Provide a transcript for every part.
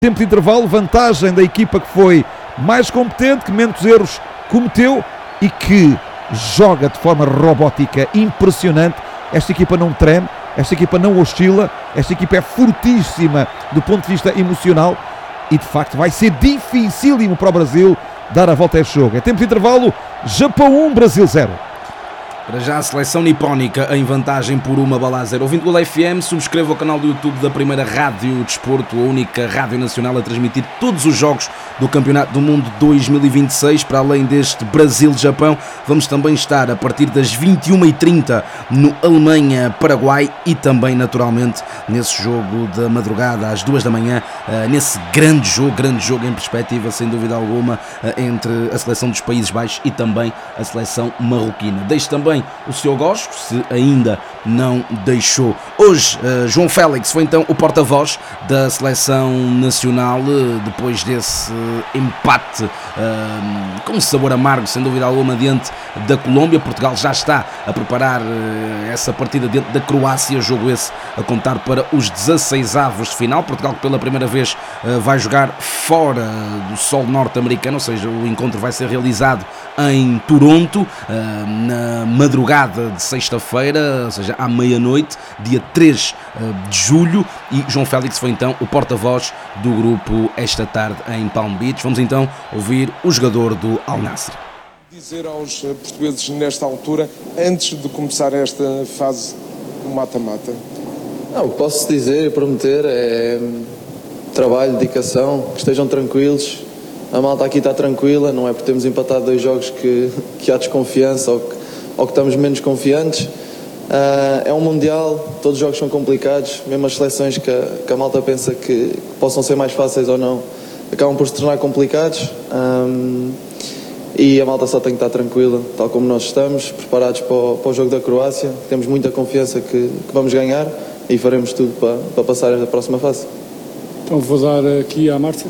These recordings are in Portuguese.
Tempo de intervalo, vantagem da equipa que foi mais competente, que menos erros cometeu e que joga de forma robótica, impressionante. Esta equipa não treme, esta equipa não oscila, esta equipa é fortíssima do ponto de vista emocional e de facto vai ser dificílimo para o Brasil dar a volta a este jogo. É tempo de intervalo, Japão 1, Brasil 0. Para já a seleção nipónica em vantagem por 1-0. Ouvindo o FM, subscreva o canal do YouTube da primeira Rádio Desporto, a única rádio nacional a transmitir todos os jogos do Campeonato do Mundo 2026. Para além deste Brasil-Japão, vamos também estar a partir das 21h30 no Alemanha-Paraguai e também naturalmente nesse jogo da madrugada às 2 da manhã, nesse grande jogo em perspectiva, sem dúvida alguma, entre a seleção dos Países Baixos e também a seleção marroquina. Deixe também o seu gosto, se ainda não deixou. Hoje, João Félix foi então o porta-voz da seleção nacional, depois desse empate com um sabor amargo, sem dúvida alguma, diante da Colômbia. Portugal já está a preparar essa partida diante da Croácia, jogo esse a contar para os 16avos de final. Portugal que pela primeira vez vai jogar fora do solo norte-americano, ou seja, o encontro vai ser realizado em Toronto, na madrugada de sexta-feira, ou seja, à meia-noite, dia 3 de julho, e João Félix foi então o porta-voz do grupo esta tarde em Palm Beach. Vamos então ouvir o jogador do Al Nassr. Dizer aos portugueses nesta altura, antes de começar esta fase do mata-mata? Não, o que posso dizer e prometer é trabalho, dedicação, que estejam tranquilos. A malta aqui está tranquila, não é por termos empatado 2 jogos que há desconfiança ou que estamos menos confiantes. É um Mundial, todos os jogos são complicados, mesmo as seleções que a malta pensa que possam ser mais fáceis ou não, acabam por se tornar complicados. E a malta só tem que estar tranquila, tal como nós estamos, preparados para o jogo da Croácia. Temos muita confiança que vamos ganhar e faremos tudo para passar a próxima fase. Então vou dar aqui à Márcia.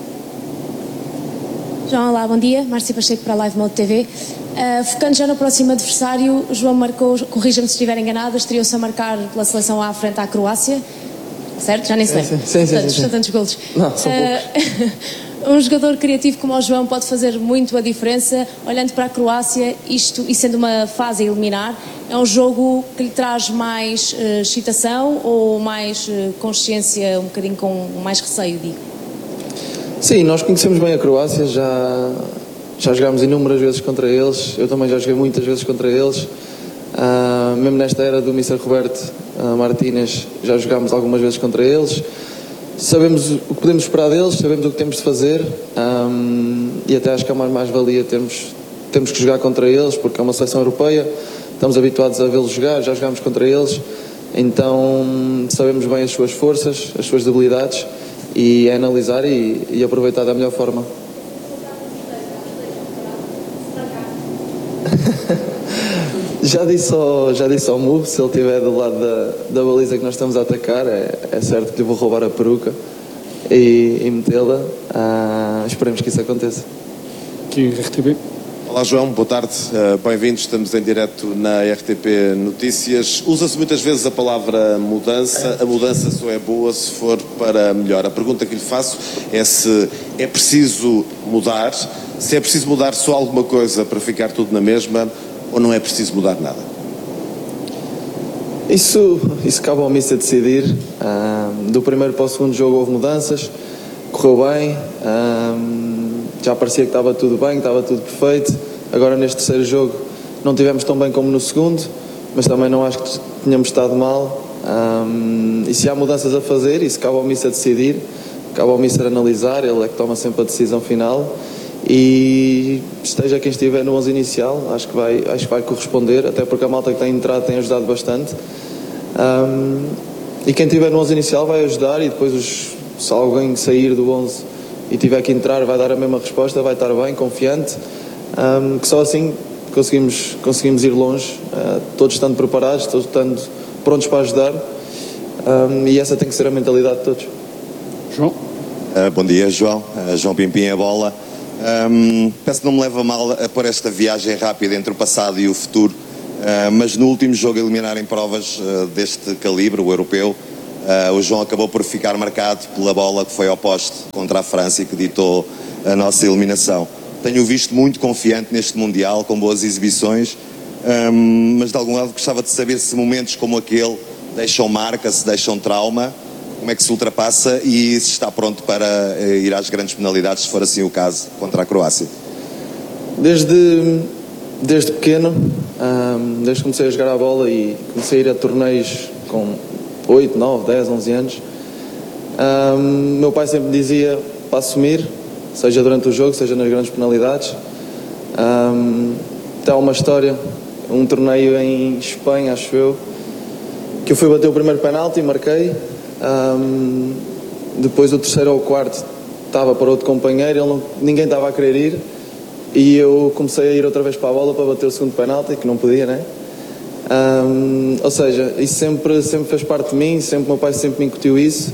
João, olá, bom dia. Márcia Pacheco para a Live Mode TV. Focando já no próximo adversário, João marcou, corrija-me se estiver enganado, estreou-se a marcar pela seleção à frente à Croácia, certo? Já nem sei. Sim. São tantos golos. Não, são poucos. Um jogador criativo como o João pode fazer muito a diferença. Olhando para a Croácia, isto e sendo uma fase a eliminar, é um jogo que lhe traz mais excitação ou mais consciência, um bocadinho com mais receio, digo? Sim, nós conhecemos bem a Croácia, já jogámos inúmeras vezes contra eles, eu também já joguei muitas vezes contra eles, mesmo nesta era do Mr. Roberto Martínez já jogámos algumas vezes contra eles, sabemos o que podemos esperar deles, sabemos o que temos de fazer, e até acho que é uma mais-valia temos que jogar contra eles, porque é uma seleção europeia, estamos habituados a vê-los jogar, já jogámos contra eles, então sabemos bem as suas forças, as suas debilidades, e é analisar e aproveitar da melhor forma. Já disse ao Mu, se ele estiver do lado da baliza que nós estamos a atacar, é certo que lhe vou roubar a peruca e metê-la. Esperemos que isso aconteça. Aqui, RTP. Olá João, boa tarde, bem-vindos, estamos em direto na RTP Notícias. Usa-se muitas vezes a palavra mudança, a mudança só é boa se for para melhor. A pergunta que lhe faço é se é preciso mudar, se é preciso mudar só alguma coisa para ficar tudo na mesma ou não é preciso mudar nada? Isso cabe ao Mister decidir. Do primeiro para o segundo jogo houve mudanças, correu bem, já parecia que estava tudo bem, que estava tudo perfeito. Agora neste terceiro jogo não tivemos tão bem como no segundo, mas também não acho que tenhamos estado mal. E se há mudanças a fazer, isso cabe ao Mister decidir, cabe ao Mister analisar, ele é que toma sempre a decisão final. E esteja quem estiver no 11 inicial, acho que vai corresponder, até porque a malta que tem entrado tem ajudado bastante. E quem estiver no 11 inicial vai ajudar, e depois se alguém sair do 11 e tiver que entrar vai dar a mesma resposta, vai estar bem, confiante, que só assim conseguimos ir longe, todos estando preparados, todos estando prontos para ajudar, e essa tem que ser a mentalidade de todos. João? Bom dia, João. João Pimpim, a bola. Peço que não me leve a mal a pôr esta viagem rápida entre o passado e o futuro, mas no último jogo a eliminar em provas deste calibre, o europeu, O João acabou por ficar marcado pela bola que foi ao poste contra a França e que ditou a nossa eliminação. Tenho visto muito confiante neste Mundial, com boas exibições, mas de algum lado gostava de saber se momentos como aquele deixam marca, se deixam trauma, como é que se ultrapassa e se está pronto para ir às grandes penalidades, se for assim o caso, contra a Croácia. Desde pequeno, desde que comecei a jogar a bola e comecei a ir a torneios com 8, 9, 10, 11 anos, meu pai sempre me dizia para assumir, seja durante o jogo, seja nas grandes penalidades. Até há uma história, um torneio em Espanha, acho eu, que eu fui bater o primeiro penalti e marquei. Depois o terceiro ou o quarto estava para outro companheiro, ninguém estava a querer ir e eu comecei a ir outra vez para a bola para bater o segundo penalti, que não podia, né? Ou seja, isso sempre fez parte de mim, meu pai sempre me incutiu isso.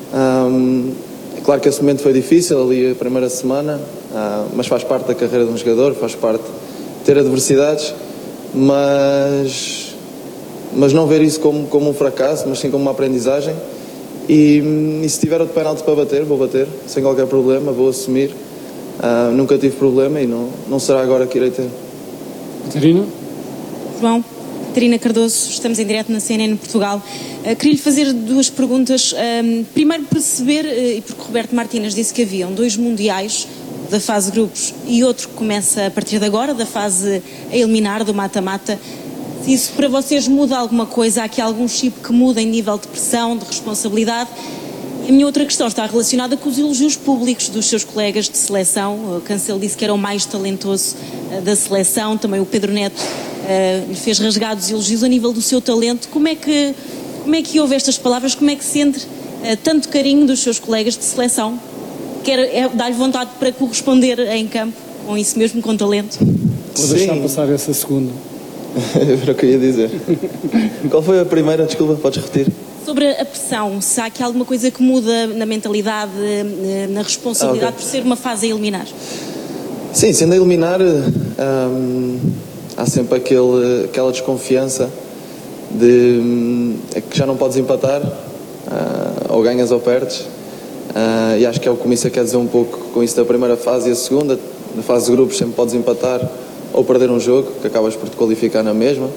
É claro que esse momento foi difícil, ali a primeira semana, mas faz parte da carreira de um jogador, faz parte ter adversidades, mas não ver isso como um fracasso, mas sim como uma aprendizagem. E se tiver outro penalti para bater, vou bater, sem qualquer problema, vou assumir. Nunca tive problema e não será agora que irei ter. Catarina? João, Catarina Cardoso, estamos em direto na CNN Portugal. Queria-lhe fazer duas perguntas. Primeiro, perceber, e porque Roberto Martínez disse que haviam 2 mundiais da fase grupos e outro que começa a partir de agora, da fase a eliminar, do mata-mata. Se isso para vocês muda alguma coisa, há aqui algum chip que muda em nível de pressão, de responsabilidade? A minha outra questão está relacionada com os elogios públicos dos seus colegas de seleção. O Cancelo disse que era o mais talentoso da seleção, também o Pedro Neto lhe fez rasgados elogios a nível do seu talento. Como é que ouve estas palavras? Como é que sente tanto carinho dos seus colegas de seleção? Quer dar-lhe vontade para corresponder em campo com isso mesmo, com talento? Vou deixar passar essa segunda. Era o que eu ia dizer. Qual foi a primeira? Desculpa, podes repetir? Sobre a pressão, se há aqui alguma coisa que muda na mentalidade, na responsabilidade por ser uma fase a eliminar? Sim, sendo a eliminar, há sempre aquela desconfiança de que já não podes empatar, ou ganhas ou perdes, e acho que é o que o Missa quer dizer um pouco com isso da primeira fase e a segunda. Na fase de grupos sempre podes empatar ou perder um jogo, que acabas por te qualificar na mesma.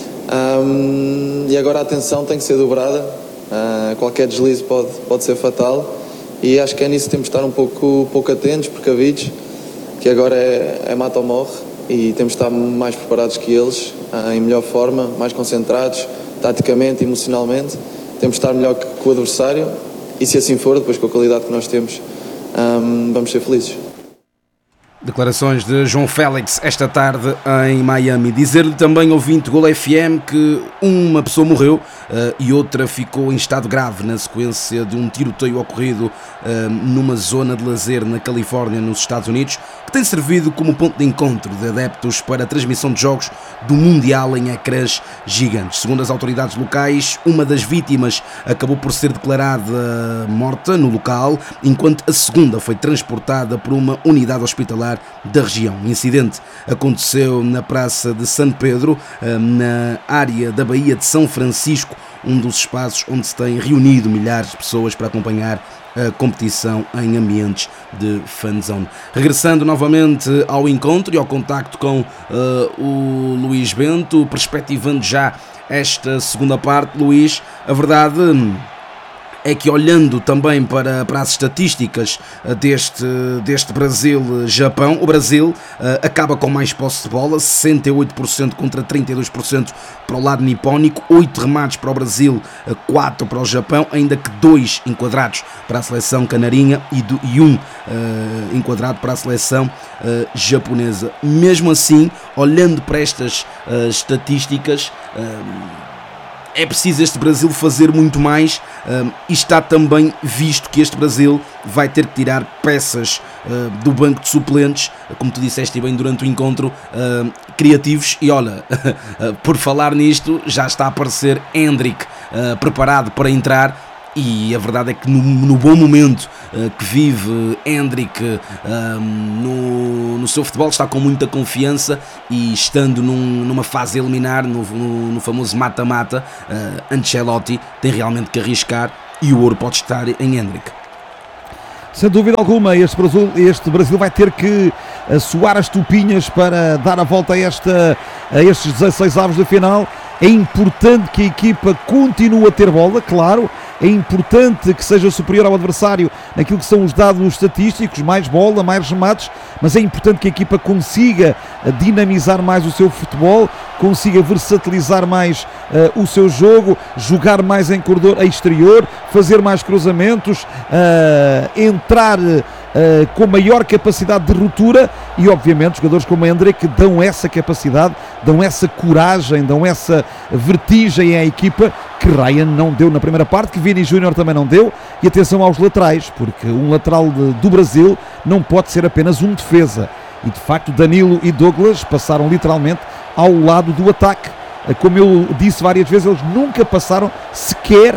E agora a atenção tem que ser dobrada, qualquer deslize pode ser fatal, e acho que é nisso que temos de estar um pouco atentos, precavidos, que agora é mata ou morre, e temos de estar mais preparados que eles, em melhor forma, mais concentrados, taticamente, emocionalmente. Temos de estar melhor que o adversário, e se assim for, depois com a qualidade que nós temos, vamos ser felizes. Declarações de João Félix esta tarde em Miami. Dizer-lhe também, ouvinte Gol FM, que uma pessoa morreu e outra ficou em estado grave na sequência de um tiroteio ocorrido numa zona de lazer na Califórnia, nos Estados Unidos, que tem servido como ponto de encontro de adeptos para a transmissão de jogos do Mundial em ecrãs gigantes. Segundo as autoridades locais, uma das vítimas acabou por ser declarada morta no local, enquanto a segunda foi transportada por uma unidade hospitalar da região. O incidente aconteceu na Praça de San Pedro, na área da Baía de São Francisco, um dos espaços onde se têm reunido milhares de pessoas para acompanhar a competição em ambientes de fanzone. Regressando novamente ao encontro e ao contacto com o Luís Bento, perspectivando já esta segunda parte. Luís, a verdade é que, olhando também para as estatísticas deste Brasil-Japão, o Brasil acaba com mais posse de bola, 68% contra 32% para o lado nipónico, 8 remates para o Brasil, 4 para o Japão, ainda que 2 enquadrados para a seleção canarinha e 1 enquadrado para a seleção japonesa. Mesmo assim, olhando para estas estatísticas, é preciso este Brasil fazer muito mais, e está também visto que este Brasil vai ter que tirar peças do banco de suplentes, como tu disseste bem durante o encontro, criativos. E olha, por falar nisto, já está a aparecer Endrick preparado para entrar, e a verdade é que no bom momento que vive Endrick no seu futebol, está com muita confiança, e estando numa fase a eliminar, no famoso mata-mata, Ancelotti tem realmente que arriscar, e o ouro pode estar em Endrick. Sem dúvida alguma, este Brasil vai ter que suar as tupinhas para dar a volta a estes 16 avos de final. É importante que a equipa continue a ter bola, claro. É importante que seja superior ao adversário naquilo que são os dados estatísticos, mais bola, mais remates, mas é importante que a equipa consiga dinamizar mais o seu futebol, consiga versatilizar mais o seu jogo, jogar mais em corredor exterior, fazer mais cruzamentos, entrar com maior capacidade de ruptura, e obviamente jogadores como Endrick dão essa capacidade, dão essa coragem, dão essa vertigem à equipa que Ryan não deu na primeira parte, que Vini Júnior também não deu. E atenção aos laterais, porque um lateral do Brasil não pode ser apenas um defesa, e de facto Danilo e Douglas passaram literalmente ao lado do ataque. Como eu disse várias vezes, eles nunca passaram sequer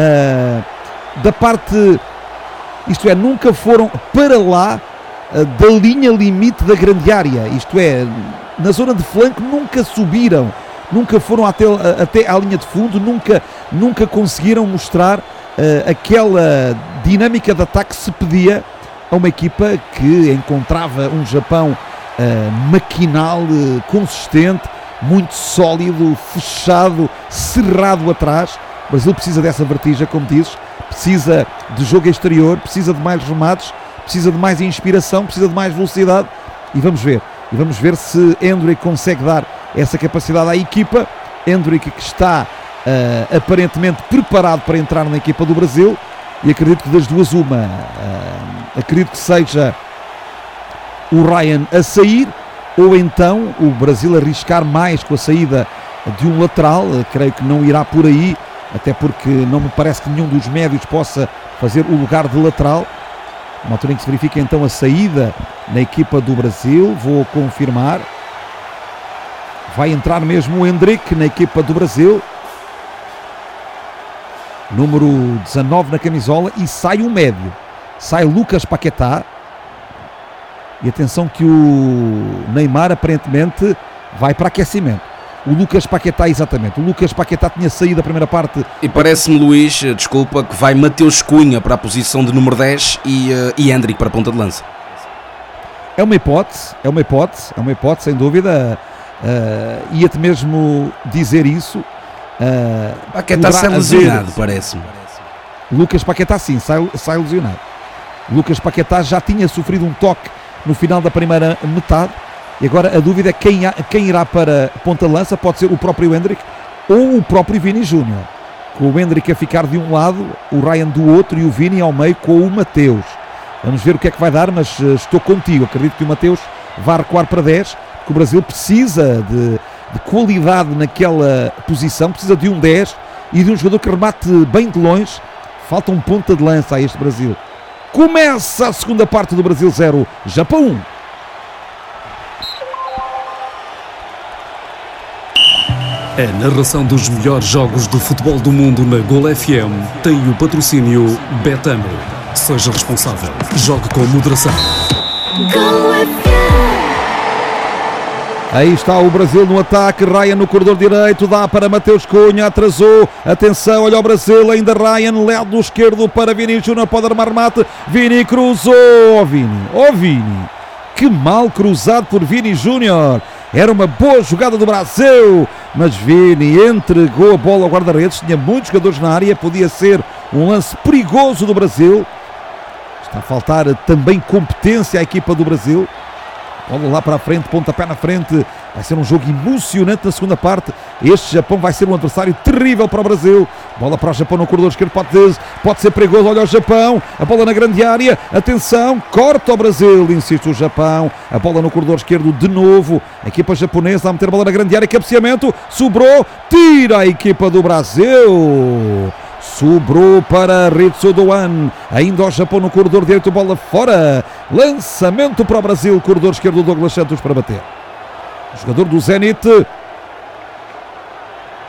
da parte, isto é, nunca foram para lá da linha limite da grande área, isto é, na zona de flanco nunca subiram, nunca foram até à linha de fundo, nunca conseguiram mostrar aquela dinâmica de ataque que se pedia a uma equipa que encontrava um Japão maquinal, consistente, muito sólido, fechado, cerrado atrás. O Brasil precisa dessa vertigem, como dizes, precisa de jogo exterior, precisa de mais remates, precisa de mais inspiração, precisa de mais velocidade, e vamos ver se Endrick consegue dar essa capacidade à equipa. Endrick que está aparentemente preparado para entrar na equipa do Brasil, e acredito que das duas uma, acredito que seja o Ryan a sair, ou então o Brasil arriscar mais com a saída de um lateral. Creio que não irá por aí, até porque não me parece que nenhum dos médios possa fazer o lugar de lateral. Uma altura em que se verifica então a saída na equipa do Brasil, vou confirmar, vai entrar mesmo o Endrick na equipa do Brasil, número 19 na camisola, e sai um médio, sai Lucas Paquetá. E atenção que o Neymar aparentemente vai para aquecimento. O Lucas Paquetá, exatamente, o Lucas Paquetá tinha saído da primeira parte. E parece-me, Luís, desculpa, que vai Mateus Cunha para a posição de número 10 e Endrick para a ponta de lança. É uma hipótese, sem dúvida. Ia-te mesmo dizer isso. Paquetá sai lesionado, parece-me. Lucas Paquetá sim, sai lesionado. Lucas Paquetá já tinha sofrido um toque no final da primeira metade, e agora a dúvida é quem irá para ponta de lança. Pode ser o próprio Endrick ou o próprio Vini Júnior, com o Endrick a ficar de um lado, o Ryan do outro e o Vini ao meio com o Mateus. Vamos ver o que é que vai dar, mas estou contigo, acredito que o Mateus vai recuar para 10, que o Brasil precisa de qualidade naquela posição, precisa de um 10 e de um jogador que remate bem de longe. Falta um ponta de lança a este Brasil. Começa a segunda parte do Brasil 0, Japão 1. A narração dos melhores jogos de futebol do mundo na Gol FM tem o patrocínio Betano. Seja responsável. Jogue com moderação. Aí está o Brasil no ataque, Ryan no corredor direito, dá para Mateus Cunha, atrasou, atenção, olha o Brasil, ainda Ryan, lado esquerdo para Vini Júnior, pode armar mate, Vini cruzou, Vini, que mal cruzado por Vini Júnior, era uma boa jogada do Brasil, mas Vini entregou a bola ao guarda-redes, tinha muitos jogadores na área, podia ser um lance perigoso do Brasil. Está a faltar também competência à equipa do Brasil. Bola lá para a frente, pontapé na frente. Vai ser um jogo emocionante na segunda parte. Este Japão vai ser um adversário terrível para o Brasil. Bola para o Japão no corredor esquerdo, pode ser perigoso. Olha o Japão, a bola na grande área. Atenção, corta o Brasil, insiste o Japão. A bola no corredor esquerdo de novo. A equipa japonesa a meter a bola na grande área. Cabeceamento, sobrou, tira a equipa do Brasil. Sobrou para Ritsu Doan, ainda ao Japão no corredor direito, bola fora, lançamento para o Brasil, corredor esquerdo Douglas Santos para bater. O jogador do Zenit,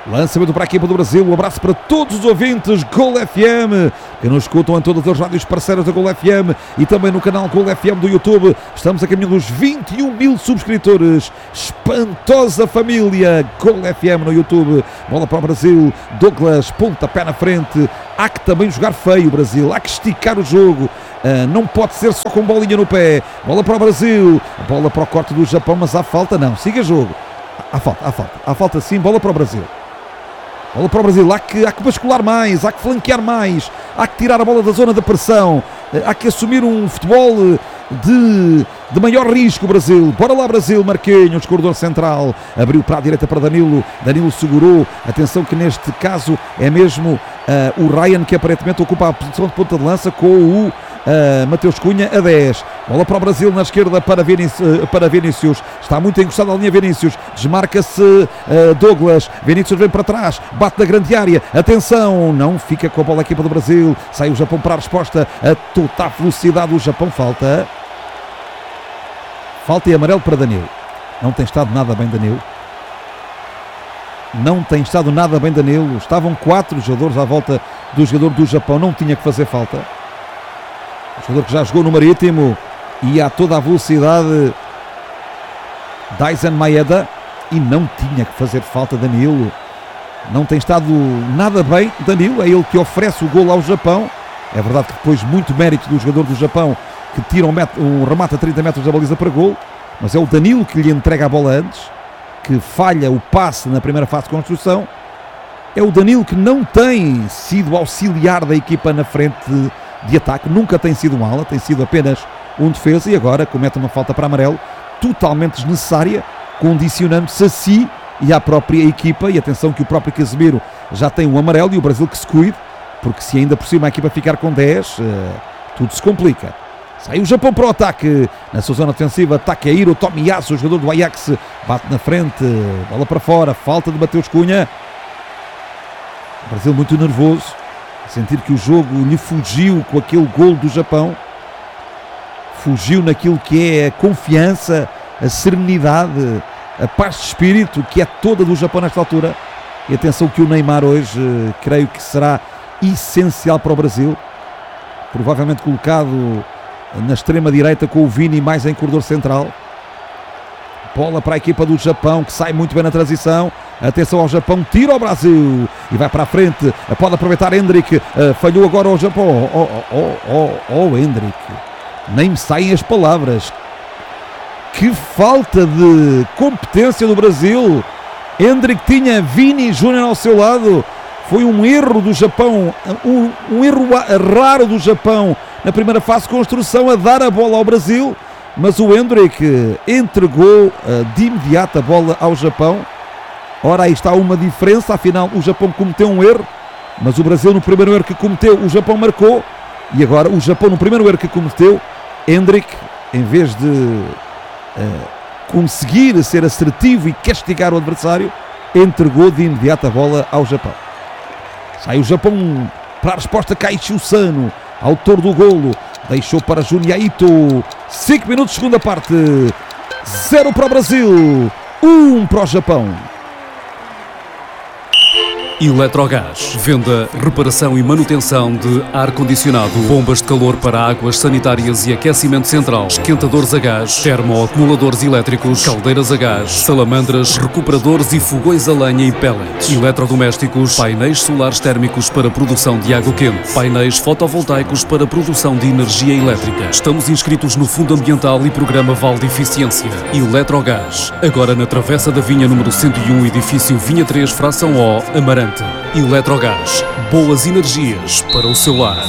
Lançamento para a equipa do Brasil. Um abraço para todos os ouvintes Gol FM que nos escutam em todas as rádios parceiras da Gol FM e também no canal Gol FM do YouTube. Estamos a caminho dos 21 mil subscritores. Espantosa família Gol FM no YouTube. Bola para o Brasil. Douglas, pontapé na frente. Há que também jogar feio, Brasil. Há que esticar o jogo. Não pode ser só com bolinha no pé. Bola para o Brasil. Bola para o corte do Japão, mas há falta não. Siga jogo. Há falta sim. Bola para o Brasil. Bola para o Brasil, há que bascular mais, há que flanquear mais, há que tirar a bola da zona da pressão, há que assumir um futebol de maior risco, Brasil. Bora lá, Brasil. Marquinhos, corredor central, abriu para a direita para Danilo, Danilo segurou, atenção que neste caso é mesmo o Ryan que aparentemente ocupa a posição de ponta de lança com o Mateus Cunha a 10. Bola para o Brasil na esquerda para Vinícius. Está muito encostado à linha Vinícius. Desmarca-se Douglas. Vinícius vem para trás. Bate na grande área. Atenção. Não fica com a bola a equipa do Brasil. Sai o Japão para a resposta. A total velocidade do Japão. Falta e amarelo para Danilo. Não tem estado nada bem Danilo. Estavam 4 jogadores à volta do jogador do Japão. Não tinha que fazer falta. O jogador que já jogou no Marítimo e a toda a velocidade Daisen Maeda e não tinha que fazer falta Danilo. Não tem estado nada bem Danilo, é ele que oferece o golo ao Japão. É verdade que depois muito mérito do jogador do Japão que tira um remate a 30 metros da baliza para golo, mas é o Danilo que lhe entrega a bola antes, que falha o passe na primeira fase de construção. É o Danilo que não tem sido auxiliar da equipa na frente de ataque, nunca tem sido um ala, tem sido apenas um defesa e agora comete uma falta para amarelo totalmente desnecessária, condicionando-se a si e à própria equipa. E atenção que o próprio Casemiro já tem um amarelo e o Brasil que se cuide, porque se ainda por cima a equipa ficar com 10, tudo se complica. Sai o Japão para o ataque, na sua zona defensiva, ataque a ir o Tomiyasu, o jogador do Ajax, bate na frente, bola para fora, falta de Mateus Cunha. O Brasil muito nervoso, sentir que o jogo lhe fugiu com aquele golo do Japão, fugiu naquilo que é a confiança, a serenidade, a paz de espírito que é toda do Japão nesta altura. E atenção que o Neymar hoje creio que será essencial para o Brasil, provavelmente colocado na extrema direita com o Vini mais em corredor central. Bola para a equipa do Japão que sai muito bem na transição. Atenção ao Japão, tira ao Brasil e vai para a frente, pode aproveitar Hendrick, falhou agora o Japão. Hendrick, nem me saem as palavras, que falta de competência do Brasil. Hendrick tinha Vini Júnior ao seu lado, foi um erro do Japão, um erro raro do Japão na primeira fase de construção a dar a bola ao Brasil, mas o Hendrick entregou de imediato a bola ao Japão. Ora, aí está uma diferença, afinal o Japão cometeu um erro, mas o Brasil no primeiro erro que cometeu, o Japão marcou, e agora o Japão no primeiro erro que cometeu, Hendrick, em vez de conseguir ser assertivo e castigar o adversário, entregou de imediato a bola ao Japão. Sai o Japão para a resposta, Kaiichi Sano, autor do golo, deixou para Junya Ito. 5 minutos, segunda parte, 0 para o Brasil, 1 para o Japão. Eletrogás, venda, reparação e manutenção de ar-condicionado, bombas de calor para águas sanitárias e aquecimento central, esquentadores a gás, termoacumuladores elétricos, caldeiras a gás, salamandras, recuperadores e fogões a lenha e pellets, eletrodomésticos, painéis solares térmicos para produção de água quente, painéis fotovoltaicos para produção de energia elétrica. Estamos inscritos no Fundo Ambiental e Programa Vale de Eficiência. Eletrogás, agora na Travessa da Vinha número 101, edifício Vinha 3, fração O, Amarante. Eletrogás, boas energias para o seu lar.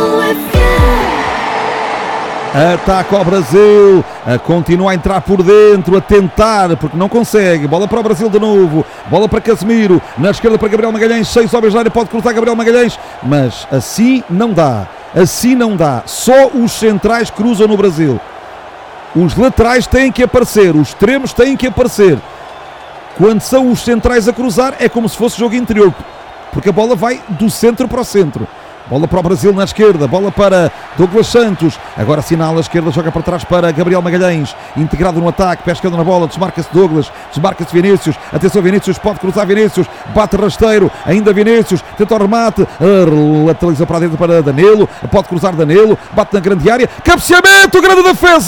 Ataca ao Brasil, continua a entrar por dentro, a tentar, porque não consegue. Bola para o Brasil de novo, bola para Casemiro, na esquerda para Gabriel Magalhães, 6 homens na área, pode cruzar Gabriel Magalhães, mas assim não dá, só os centrais cruzam no Brasil. Os laterais têm que aparecer, os extremos têm que aparecer. Quando são os centrais a cruzar é como se fosse jogo interior, porque a bola vai do centro para o centro. Bola para o Brasil na esquerda, bola para Douglas Santos, agora assinala a esquerda, joga para trás para Gabriel Magalhães, integrado no ataque, pé esquerdo na bola, desmarca-se Douglas, desmarca-se Vinícius, atenção Vinícius, pode cruzar Vinícius, bate rasteiro, ainda Vinícius, tenta o remate, lateraliza para dentro para Danilo, pode cruzar Danilo, bate na grande área, cabeceamento, grande defesa!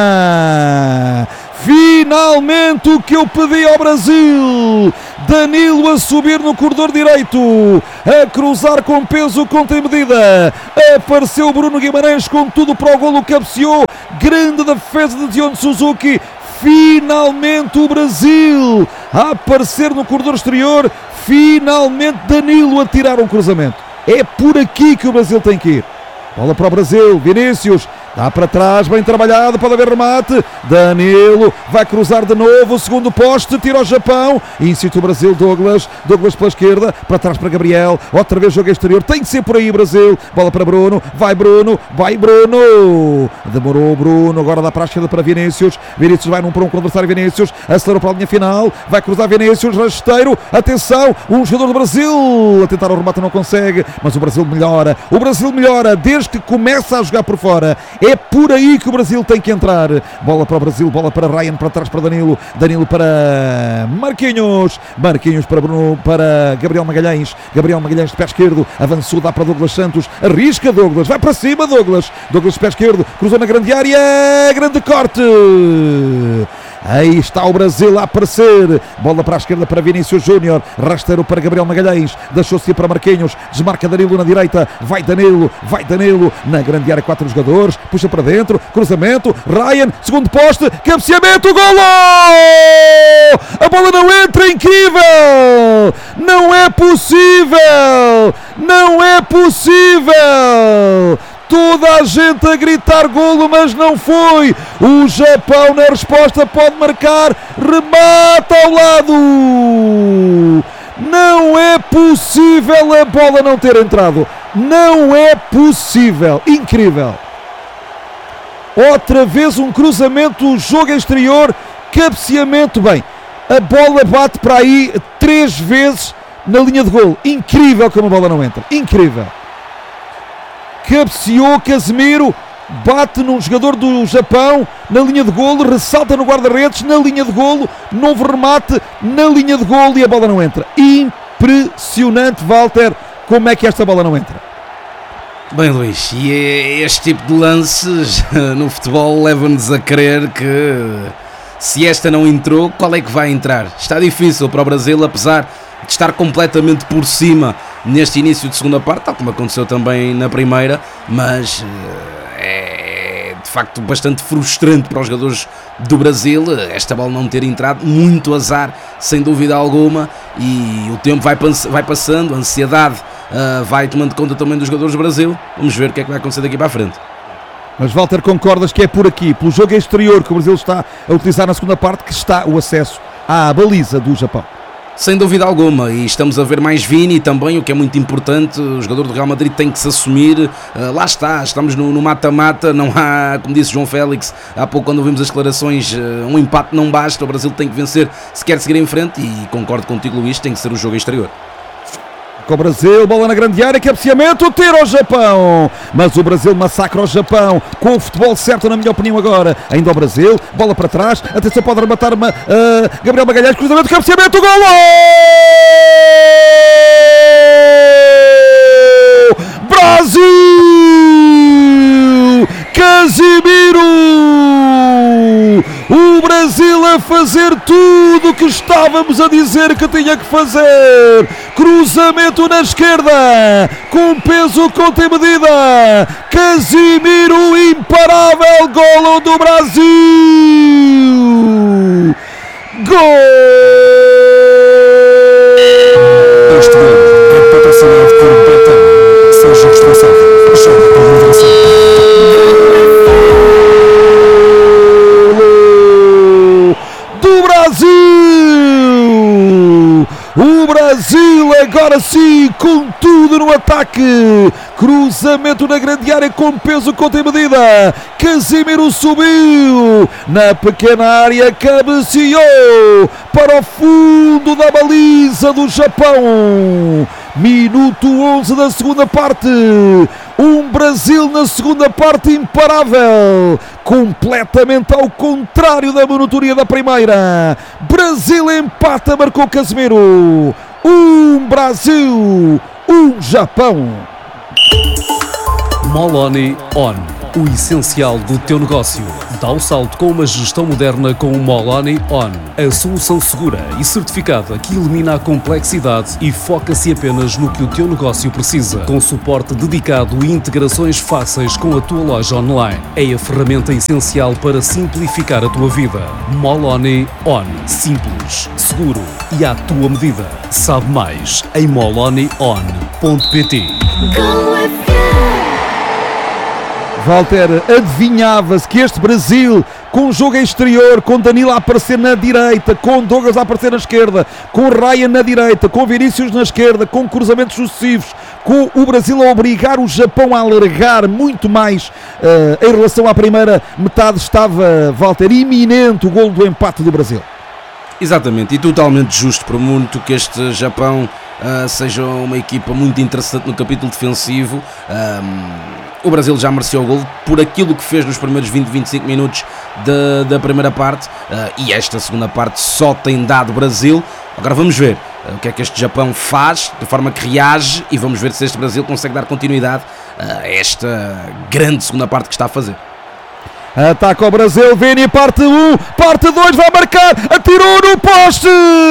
Finalmente o que eu pedi ao Brasil, Danilo a subir no corredor direito, a cruzar com peso, contra medida, apareceu Bruno Guimarães com tudo para o golo, cabeceou, grande defesa de Diogo Suzuki. Finalmente o Brasil a aparecer no corredor exterior, finalmente Danilo a tirar um cruzamento. É por aqui que o Brasil tem que ir. Bola para o Brasil, Vinícius, dá para trás, bem trabalhado, pode haver remate, Danilo vai cruzar de novo, o segundo poste, tira ao Japão, incita o Brasil, Douglas pela esquerda, para trás para Gabriel, outra vez jogo exterior, tem que ser por aí Brasil, bola para Bruno, vai Bruno, demorou o Bruno, agora dá para a esquerda para Vinícius vai num para um com o adversário, Vinícius, acelerou para a linha final, vai cruzar Vinícius, rasteiro, atenção, um jogador do Brasil, a tentar o remate não consegue, mas o Brasil melhora, desde que começa a jogar por fora. É por aí que o Brasil tem que entrar. Bola para o Brasil, bola para Ryan, para trás para Danilo para Marquinhos para Bruno, para Gabriel Magalhães de pé esquerdo, avançou, dá para Douglas Santos, arrisca Douglas, vai para cima Douglas de pé esquerdo, cruzou na grande área, grande corte. Aí está o Brasil a aparecer, bola para a esquerda para Vinícius Júnior, rasteiro para Gabriel Magalhães, deixou-se para Marquinhos, desmarca Danilo na direita, vai Danilo, na grande área, 4 jogadores, puxa para dentro, cruzamento, Ryan, segundo poste, cabeceamento, golo! A bola não entra, incrível! Não é possível! Toda a gente a gritar golo, mas não foi. O Japão na resposta pode marcar, remata ao lado. Não é possível a bola não ter entrado. Não é possível. Incrível. Outra vez um cruzamento, jogo exterior, cabeceamento. Bem, a bola bate para aí 3 vezes na linha de golo. Incrível como a bola não entra. Incrível. Cabeceou Casemiro, bate num jogador do Japão na linha de golo, ressalta no guarda-redes, na linha de golo, novo remate na linha de golo e a bola não entra. Impressionante, Walter, como é que esta bola não entra? Bem, Luís, e este tipo de lances no futebol leva-nos a crer que se esta não entrou, qual é que vai entrar? Está difícil para o Brasil, apesar de estar completamente por cima neste início de segunda parte, tal como aconteceu também na primeira, mas é de facto bastante frustrante para os jogadores do Brasil esta bola não ter entrado, muito azar sem dúvida alguma, e o tempo vai passando, a ansiedade vai tomando conta também dos jogadores do Brasil. Vamos ver o que é que vai acontecer daqui para a frente. Mas Walter, concordas que é por aqui, pelo jogo exterior que o Brasil está a utilizar na segunda parte, que está o acesso à baliza do Japão? Sem dúvida alguma, e estamos a ver mais Vini também, o que é muito importante. O jogador do Real Madrid tem que se assumir. Lá está, estamos no mata-mata, não há, como disse João Félix há pouco quando ouvimos as declarações, um empate não basta, o Brasil tem que vencer se quer seguir em frente, e concordo contigo, Luís, tem que ser o jogo exterior. Com o Brasil, bola na grande área, cabeceamento, tira ao Japão, mas o Brasil massacra o Japão, com o futebol certo na minha opinião agora, ainda o Brasil, bola para trás, atenção, pode rematar Gabriel Magalhães, cruzamento, cabeceamento, golo! Brasil! Casemiro! O Brasil a fazer tudo o que estávamos a dizer que tinha que fazer. Cruzamento na esquerda, com peso, contra medida. Casemiro, imparável, golo do Brasil. Gol! Este gol é patrocinado por Betano. Seja responsável. Joga com moderação. O Brasil agora sim, com tudo no ataque. Cruzamento na grande área com peso, contra medida. Casemiro subiu na pequena área, cabeceou para o fundo da baliza do Japão. minuto 11 da segunda parte. Um Brasil na segunda parte imparável, completamente ao contrário da monotonia da primeira. Brasil empata, marcou Casemiro. Um Brasil, um Japão. Moloni On, o essencial do teu negócio. Dá o salto com uma gestão moderna com o Moloni On, a solução segura e certificada que elimina a complexidade e foca-se apenas no que o teu negócio precisa, com suporte dedicado e integrações fáceis com a tua loja online. É a ferramenta essencial para simplificar a tua vida. Moloni On, simples, seguro e à tua medida. Sabe mais em molonion.pt. Walter, adivinhava-se que este Brasil, com jogo exterior, com Danilo a aparecer na direita, com Douglas a aparecer na esquerda, com Ryan na direita, com Vinícius na esquerda, com cruzamentos sucessivos, com o Brasil a obrigar o Japão a alargar muito mais em relação à primeira metade, estava, Walter, iminente o golo do empate do Brasil. Exatamente, e totalmente justo, por muito que este Japão seja uma equipa muito interessante no capítulo defensivo. O Brasil já mereceu o golo por aquilo que fez nos primeiros 20-25 minutos da primeira parte, e esta segunda parte só tem dado Brasil. Agora vamos ver o que é que este Japão faz, de forma que reage, e vamos ver se este Brasil consegue dar continuidade a esta grande segunda parte que está a fazer. Ataca o Brasil, Vini, parte 1, parte 2, vai marcar, atirou no poste!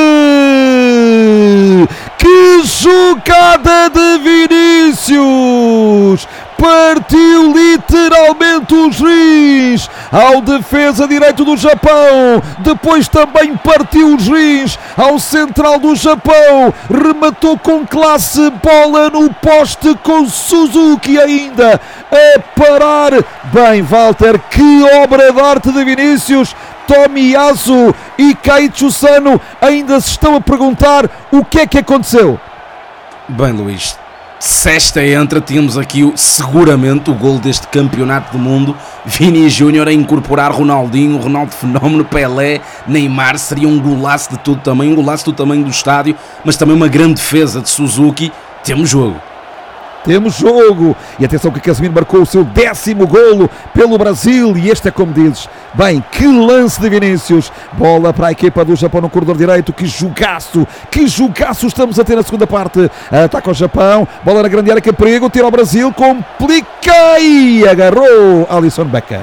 Que jogada de Vinícius! Partiu literalmente os rins ao defesa direito do Japão, depois também partiu os rins ao central do Japão, rematou com classe, bola no poste com Suzuki ainda a parar. Bem, Walter, que obra de arte de Vinícius. Tomiyasu e Keiichi Sano ainda se estão a perguntar o que é que aconteceu. Bem, Luís, se esta entra, tínhamos aqui seguramente o gol deste campeonato do mundo. Vini Júnior a incorporar Ronaldinho, Ronaldo Fenómeno, Pelé, Neymar. Seria um golaço de todo tamanho, um golaço do tamanho do estádio, mas também uma grande defesa de Suzuki. Temos jogo. Temos jogo, e atenção que Casemiro marcou o seu 10º golo pelo Brasil, e este é como dizes, bem, que lance de Vinícius, bola para a equipa do Japão no corredor direito, que jogaço estamos a ter na segunda parte. Ataca o Japão, bola na grande área, que perigo, tira ao Brasil, complica e agarrou Alisson Becker.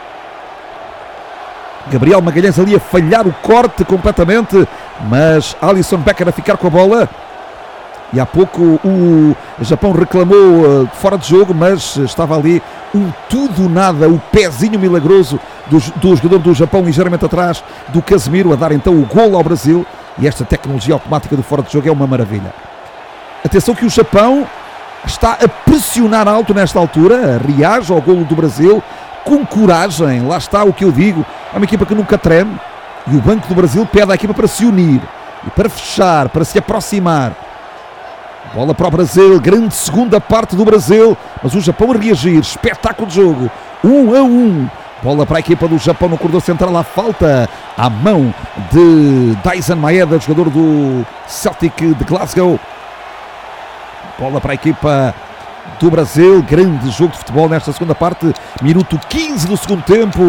Gabriel Magalhães ali a falhar o corte completamente, mas Alisson Becker a ficar com a bola. E há pouco o Japão reclamou fora de jogo, mas estava ali um tudo nada, o pezinho milagroso do jogador do Japão ligeiramente atrás do Casemiro, a dar então o golo ao Brasil. E esta tecnologia automática do fora de jogo é uma maravilha. Atenção que o Japão está a pressionar alto nesta altura, reage ao golo do Brasil com coragem. Lá está o que eu digo, é uma equipa que nunca treme, e o banco do Brasil pede à equipa para se unir e para fechar, para se aproximar. Bola para o Brasil, grande segunda parte do Brasil, mas o Japão a reagir, espetáculo de jogo, 1-1. Bola para a equipa do Japão no corredor central, a falta à mão de Daizen Maeda, jogador do Celtic de Glasgow. Bola para a equipa do Brasil, grande jogo de futebol nesta segunda parte, minuto 15 do segundo tempo.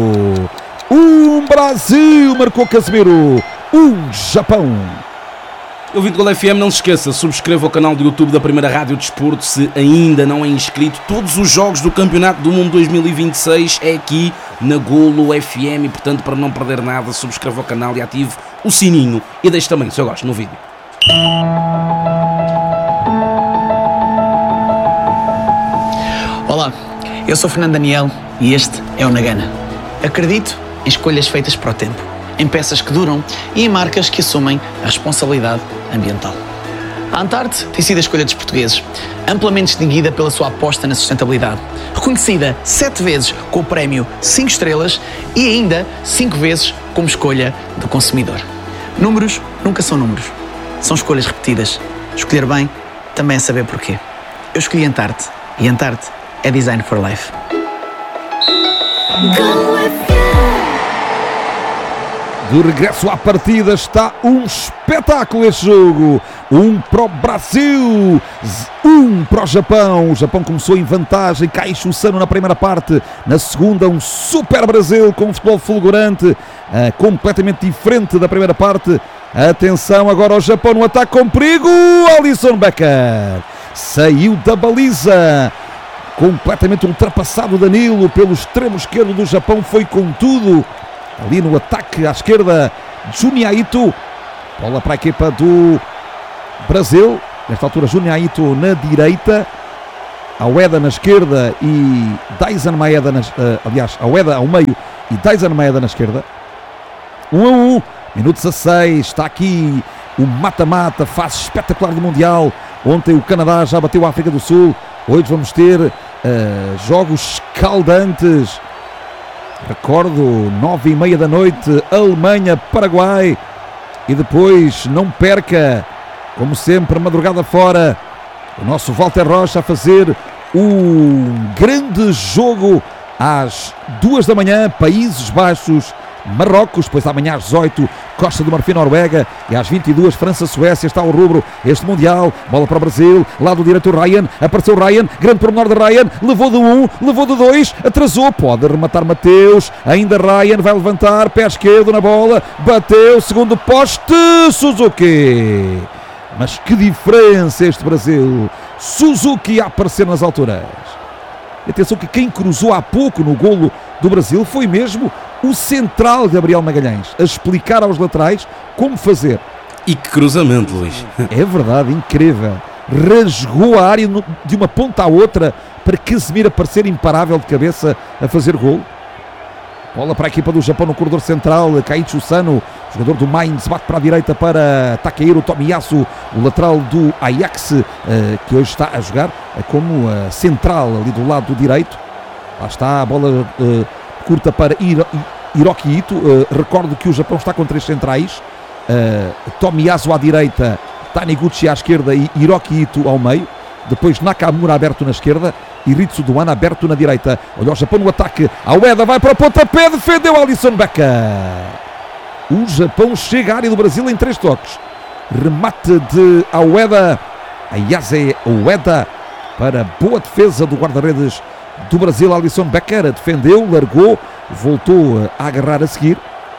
Brasil, marcou Casemiro, Japão. Ouvinte Gol FM, não se esqueça, subscreva o canal do YouTube da Primeira Rádio Desporto se ainda não é inscrito. Todos os jogos do Campeonato do Mundo 2026 é aqui na Golo FM, e portanto, para não perder nada, subscreva o canal e ative o sininho e deixe também o seu gosto no vídeo. Olá, eu sou Fernando Daniel e este é o Nagana. Acredito em escolhas feitas para o tempo, em peças que duram e em marcas que assumem a responsabilidade ambiental. A Antarte tem sido a escolha dos portugueses, amplamente distinguida pela sua aposta na sustentabilidade, reconhecida 7 vezes com o prémio 5 estrelas e ainda 5 vezes como escolha do consumidor. Números nunca são números, são escolhas repetidas. Escolher bem também é saber porquê. Eu escolhi Antarte, e Antarte é Design for Life. De regresso à partida, está um espetáculo este jogo. 1 para o Brasil, 1 para o Japão. O Japão começou em vantagem, Kaiichi Sano na primeira parte. Na segunda, um super Brasil com um futebol fulgurante, completamente diferente da primeira parte. Atenção agora ao Japão no ataque com perigo. Alisson Becker saiu da baliza, completamente ultrapassado. Danilo pelo extremo esquerdo do Japão, foi com tudo ali no ataque à esquerda. Junya Ito, bola para a equipa do Brasil, nesta altura Junya Ito na direita, Aoueda na esquerda e Daizen Maeda Aoueda ao meio e Daizen Maeda na esquerda. 1-1, minuto 16, está aqui o mata-mata, fase espetacular do Mundial. Ontem o Canadá já bateu a África do Sul, hoje vamos ter jogos escaldantes. Recordo, 9h30 da noite, Alemanha, Paraguai. E depois, não perca, como sempre, madrugada fora, o nosso Walter Rocha a fazer um grande jogo às 2 da manhã, Países Baixos, Marrocos, depois amanhã às 18, Costa do Marfim, Noruega, e às 22, França-Suécia. Está o rubro este Mundial, bola para o Brasil, lado direito Ryan, apareceu Ryan, grande pormenor de Ryan, levou de 1, levou de 2, atrasou, pode rematar Mateus, ainda Ryan vai levantar, pé esquerdo na bola, bateu, segundo poste, Suzuki. Mas que diferença este Brasil, Suzuki a aparecer nas alturas. Atenção que quem cruzou há pouco no golo do Brasil foi mesmo o central Gabriel Magalhães, a explicar aos laterais como fazer. E que cruzamento, Luís. É verdade, incrível. Rasgou a área de uma ponta à outra para Casemiro aparecer imparável de cabeça a fazer gol. Bola para a equipa do Japão no corredor central, Kaiichi Sano, jogador do Mainz, bate para a direita para Takehiro Tomiyasu, o lateral do Ajax, que hoje está a jogar como central ali do lado direito. Lá está a bola curta para Hiroki Ito. Recordo que o Japão está com 3 centrais, Tomiyasu à direita, Taniguchi à esquerda e Hiroki Ito ao meio. Depois Nakamura aberto na esquerda e Ritsu Doan aberto na direita. Olha o Japão no ataque, Aoueda vai para o pontapé, defendeu Alisson Becker. O Japão chega à área do Brasil em 3 toques. Remate de Aoueda, Ayase Aoueda, para boa defesa do guarda-redes do Brasil. Alisson Becker defendeu, largou, voltou a agarrar a seguir.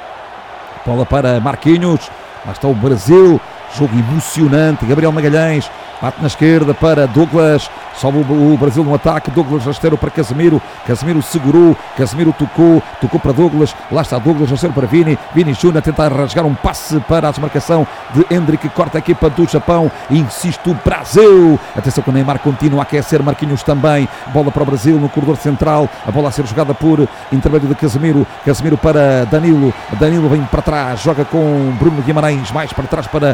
Bola para Marquinhos, lá está o Brasil, jogo emocionante. Gabriel Magalhães bate na esquerda para Douglas, sobe o Brasil no ataque, Douglas rasteiro para Casemiro, Casemiro segurou, Casemiro tocou para Douglas, lá está Douglas rasteiro para Vini, Vini Júnior a tentar rasgar um passe para a desmarcação de Hendrick, corta a equipa do Japão, insiste o Brasil. Atenção que o Neymar continua a aquecer, Marquinhos também, bola para o Brasil no corredor central, a bola a ser jogada por intermédio de Casemiro, Casemiro para Danilo, Danilo vem para trás, joga com Bruno Guimarães, mais para trás para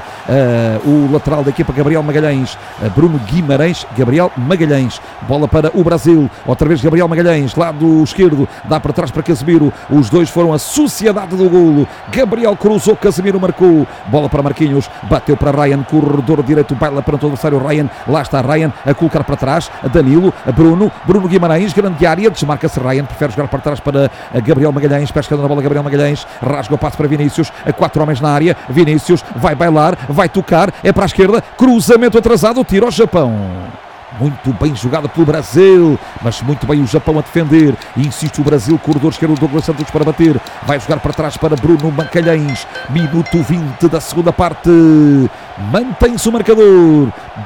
o lateral da equipa Gabriel Magalhães, Bruno Guimarães, Gabriel Magalhães, bola para o Brasil, outra vez Gabriel Magalhães, lado esquerdo, dá para trás para Casemiro, os dois foram a sociedade do golo, Gabriel cruzou, Casemiro marcou, bola para Marquinhos, bateu para Ryan, corredor direito, baila para o adversário Ryan, lá está Ryan a colocar para trás, Danilo, Bruno Guimarães, grande área, desmarca-se Ryan, prefere jogar para trás para Gabriel Magalhães, pescando na bola Gabriel Magalhães, rasga o passe para Vinícius, a 4 homens na área, Vinícius vai bailar, vai tocar, é para a esquerda, cruzamento atrasado, tiro ao Japão. Muito bem jogado pelo Brasil, mas muito bem o Japão a defender. Insiste o Brasil, corredor esquerdo, Douglas Santos para bater. Vai jogar para trás para Bruno Magalhães. Minuto 20 da segunda parte. Mantém-se o marcador.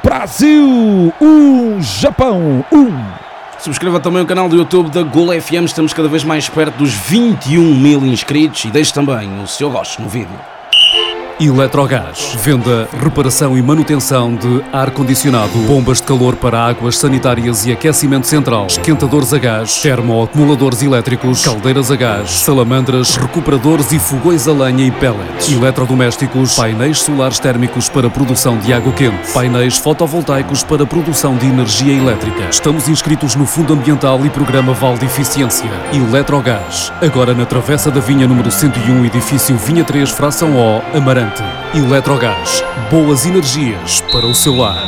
Brasil 1, Japão 1. Subscreva também o canal do YouTube da Gol FM. Estamos cada vez mais perto dos 21.000 inscritos. E deixe também o seu gosto no vídeo. Eletrogás. Venda, reparação e manutenção de ar-condicionado, bombas de calor para águas sanitárias e aquecimento central, esquentadores a gás, termoacumuladores elétricos, caldeiras a gás, salamandras, recuperadores e fogões a lenha e pellets, eletrodomésticos, painéis solares térmicos para produção de água quente, painéis fotovoltaicos para produção de energia elétrica. Estamos inscritos no Fundo Ambiental e Programa Vale de Eficiência. Eletrogás. Agora na Travessa da Vinha número 101, edifício Vinha 3, fração O, Amarante. Eletrogás, boas energias para o seu lar.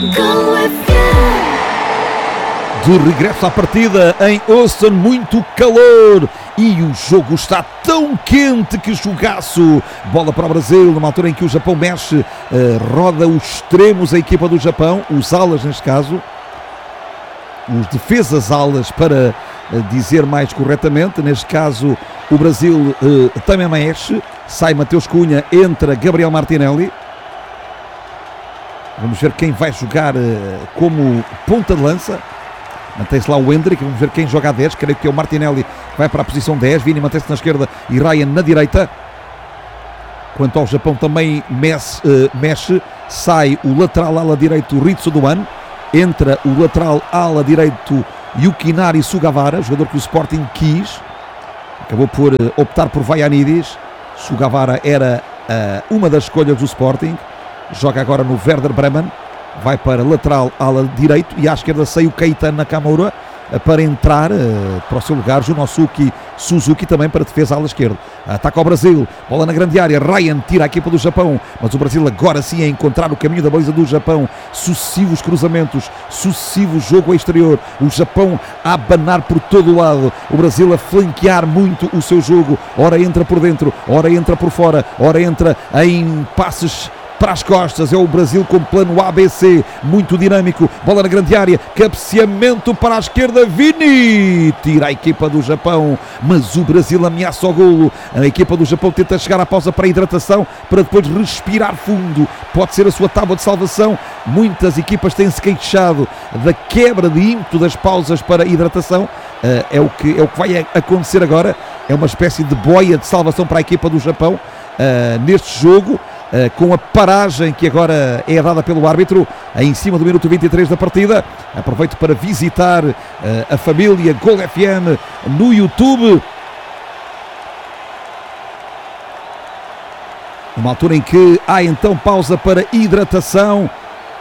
De regresso à partida em Austin, muito calor e o jogo está tão quente que jogaço. Bola para o Brasil, numa altura em que o Japão mexe, roda os extremos a equipa do Japão, os alas neste caso, os defesas alas para dizer mais corretamente. Neste caso o Brasil também mexe, sai Mateus Cunha, entra Gabriel Martinelli. Vamos ver quem vai jogar como ponta de lança. Mantém-se lá o Hendrick, vamos ver quem joga a 10, creio que é o Martinelli, vai para a posição 10, Vini mantém-se na esquerda e Ryan na direita. Quanto ao Japão também mexe, sai o lateral ala direito Ritsu Doan, entra o lateral ala direito Yukinari Sugawara, jogador que o Sporting quis, acabou por optar por Vaianidis. Sugawara era uma das escolhas do Sporting, joga agora no Werder Bremen. Vai para lateral ala direito e à esquerda sai o Keita Nakamura para entrar para o seu lugar Junosuke Suzuki também para defesa ala esquerda. Ataca ao Brasil, bola na grande área, Ryan tira a equipa do Japão, mas o Brasil agora sim a encontrar o caminho da baliza do Japão. Sucessivos cruzamentos, sucessivo jogo exterior, o Japão a abanar por todo o lado, o Brasil a flanquear muito o seu jogo, ora entra por dentro, ora entra por fora, ora entra em passes para as costas. É o Brasil com plano ABC, muito dinâmico, bola na grande área, cabeceamento para a esquerda, Vini tira a equipa do Japão, mas o Brasil ameaça o golo. A equipa do Japão tenta chegar à pausa para a hidratação, para depois respirar fundo, pode ser a sua tábua de salvação. Muitas equipas têm-se queixado da quebra de ímpeto das pausas para a hidratação. É o que vai acontecer agora, é uma espécie de boia de salvação para a equipa do Japão neste jogo, com a paragem que agora é dada pelo árbitro em cima do minuto 23 da partida. Aproveito para visitar a família Gol FM no YouTube, numa altura em que há então pausa para hidratação.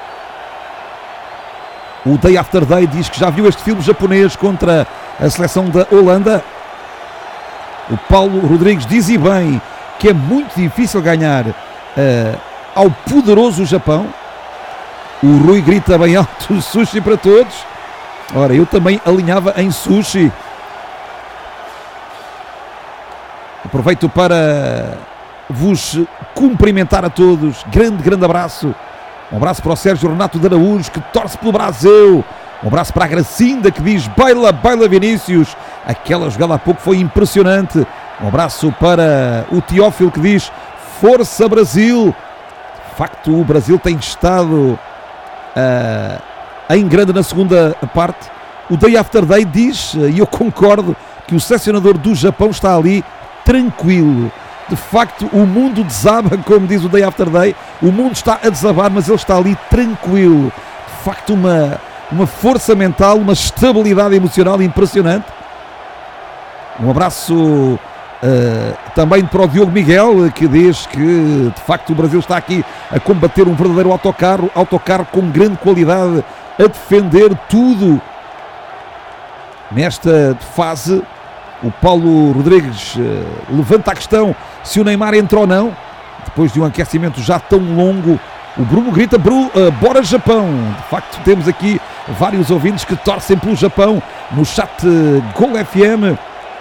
O Day After Day diz que já viu este filme japonês contra a seleção da Holanda. O Paulo Rodrigues diz, e bem, que é muito difícil ganhar ao poderoso Japão. O Rui grita bem alto, sushi para todos. Ora, eu também alinhava em sushi. Aproveito para vos cumprimentar a todos. Grande abraço. Um abraço para o Sérgio Renato de Araújo, que torce pelo Brasil. Um abraço para a Gracinda, que diz baila Vinícius. Aquela jogada há pouco foi impressionante. Um abraço para o Teófilo, que diz força Brasil. De facto, o Brasil tem estado em grande na segunda parte. O Day After Day diz, e eu concordo, que o selecionador do Japão está ali tranquilo. De facto, o mundo desaba, como diz o Day After Day. O mundo está a desabar, mas ele está ali tranquilo. De facto, uma força mental, uma estabilidade emocional impressionante. Um abraço também para o Diogo Miguel, que diz que de facto o Brasil está aqui a combater um verdadeiro autocarro com grande qualidade, a defender tudo nesta fase. O Paulo Rodrigues levanta a questão se o Neymar entra ou não, depois de um aquecimento já tão longo. O Bruno grita bora Japão. De facto, temos aqui vários ouvintes que torcem pelo Japão no chat Gol FM.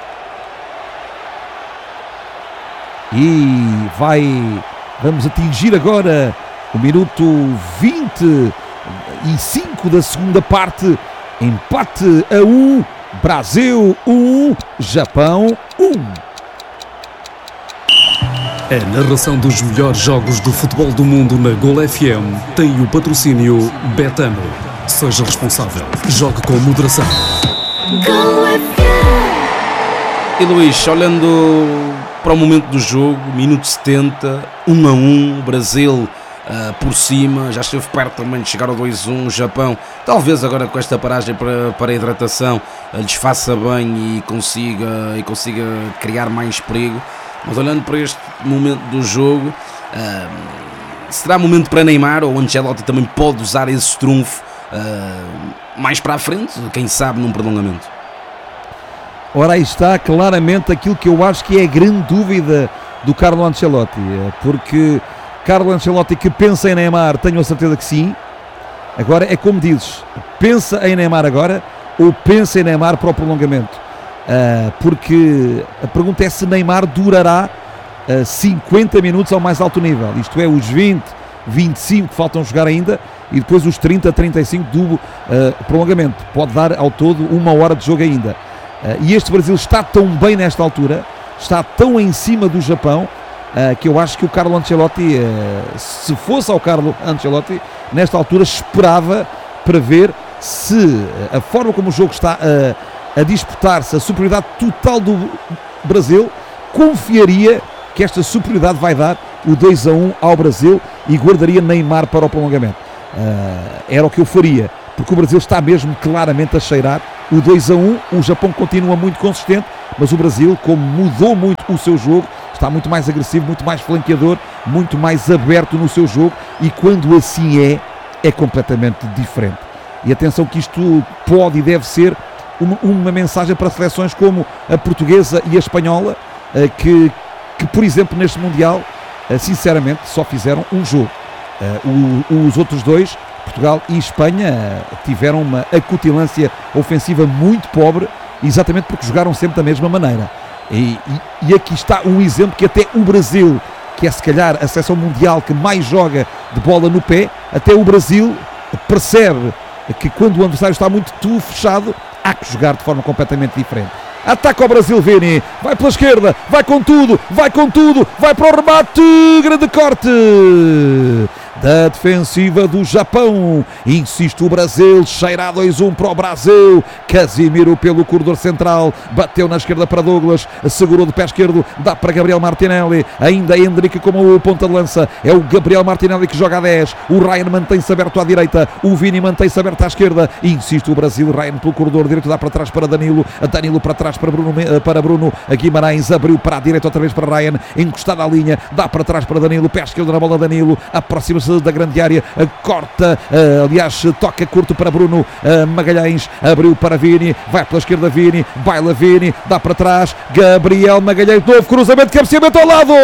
E vamos atingir agora o minuto 25 da segunda parte. Empate a 1, Brasil 1, Japão 1. A narração dos melhores jogos do futebol do mundo na Gol FM tem o patrocínio Betano. Seja responsável. Jogue com moderação. E Luís, olhando para o momento do jogo, minuto 70, 1-1, Brasil por cima, já esteve perto também de chegar ao 2-1, Japão, talvez agora com esta paragem para a hidratação lhes faça bem e consiga criar mais perigo, mas olhando para este momento do jogo, será momento para Neymar, ou Ancelotti também pode usar esse trunfo mais para a frente, quem sabe num prolongamento? Ora, aí está claramente aquilo que eu acho que é a grande dúvida do Carlo Ancelotti, porque Carlo Ancelotti, que pensa em Neymar, tenho a certeza que sim. Agora é como dizes, pensa em Neymar agora ou pensa em Neymar para o prolongamento? porque a pergunta é se Neymar durará 50 minutos ao mais alto nível, isto é, os 20, 25 que faltam jogar ainda e depois os 30, 35 do prolongamento, pode dar ao todo 1 hora de jogo ainda. E este Brasil está tão bem nesta altura, está tão em cima do Japão, que eu acho que o Carlo Ancelotti, se fosse ao Carlo Ancelotti, nesta altura esperava para ver se a forma como o jogo está a disputar-se, a superioridade total do Brasil, confiaria que esta superioridade vai dar o 2-1 ao Brasil e guardaria Neymar para o prolongamento. Era o que eu faria, porque o Brasil está mesmo claramente a cheirar o 2-1, o Japão continua muito consistente, mas o Brasil, como mudou muito o seu jogo, está muito mais agressivo, muito mais flanqueador, muito mais aberto no seu jogo, e quando assim é completamente diferente. E atenção que isto pode e deve ser uma mensagem para seleções como a portuguesa e a espanhola, que por exemplo neste Mundial sinceramente só fizeram um jogo. Os outros dois, Portugal e Espanha, tiveram uma acutilância ofensiva muito pobre, exatamente porque jogaram sempre da mesma maneira. E aqui está um exemplo que até o Brasil, que é se calhar a seleção mundial que mais joga de bola no pé, até o Brasil percebe que quando o adversário está muito fechado, há que jogar de forma completamente diferente. Ataca o Brasil, Vini, vai pela esquerda, vai com tudo, vai para o remate, grande corte da defensiva do Japão, insiste o Brasil, cheira a 2-1 para o Brasil, Casimiro pelo corredor central, bateu na esquerda para Douglas, segurou de pé esquerdo, dá para Gabriel Martinelli, ainda Hendrick como o ponta de lança, é o Gabriel Martinelli que joga a 10, o Ryan mantém-se aberto à direita, o Vini mantém-se aberto à esquerda, insiste o Brasil, Ryan pelo corredor direito, dá para trás para Danilo para trás para Bruno Guimarães, abriu para a direita outra vez para Ryan, encostado à linha, dá para trás para Danilo, pé esquerdo na bola Danilo, aproxima-se da grande área, corta, aliás, toca curto para Bruno Magalhães, abriu para Vini, vai pela esquerda Vini, baila Vini, dá para trás, Gabriel Magalhães, novo cruzamento, cabeceamento ao lado!